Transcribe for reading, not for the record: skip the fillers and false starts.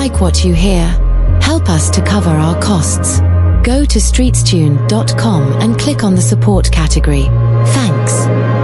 like what you hear? Help us to cover our costs. Go to streetstune.com and click on the support category. Thanks.